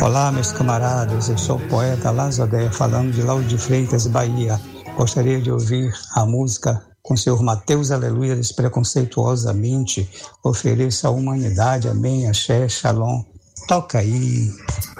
Olá, meus camaradas, eu sou o poeta Lazodé, falando de Lauro de Freitas, Bahia. Gostaria de ouvir a música com o senhor Mateus Aleluia, despreconceituosamente. Ofereça à humanidade, amém, axé, shalom. Toca aí.